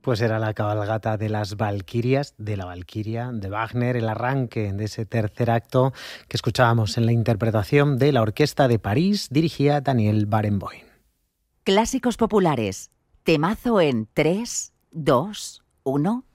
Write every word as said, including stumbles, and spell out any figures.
Pues era la cabalgata de las Valquirias, de la Valquiria, de Wagner, el arranque de ese tercer acto que escuchábamos en la interpretación de la Orquesta de París, dirigía Daniel Barenboim. Clásicos populares, temazo en tres, dos, uno...